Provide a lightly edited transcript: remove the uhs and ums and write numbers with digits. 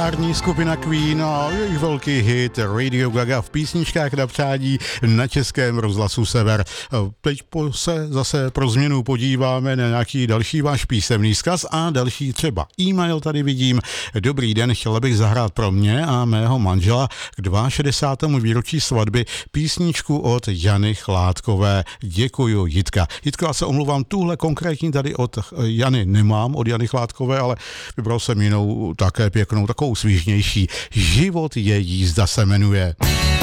legendární skupina Queen a jejich velký hit Radio Gaga v písničkách na přání na Českém rozhlasu Sever. Teď se zase pro změnu podíváme na nějaký další váš písemný vzkaz a další třeba e-mail tady vidím. Dobrý den, chtěla bych zahrát pro mě a mého manžela k 62. výročí svatby písničku od Jany Chládkové. Děkuju, Jitka. Jitka, já se omluvám, tuhle konkrétní tady od Jany nemám, od Jany Chládkové, ale vybral jsem jinou také pěknou, takovou svížnější. Život je jízda se jmenuje.